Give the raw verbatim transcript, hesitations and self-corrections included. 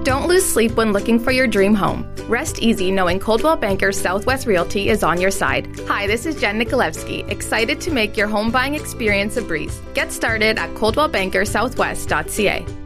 Don't lose sleep when looking for your dream home. Rest easy knowing Coldwell Banker Southwest Realty is on your side. Hi, this is Jen Nikolevsky, excited to make your home buying experience a breeze. Get started at coldwell banker southwest dot c a.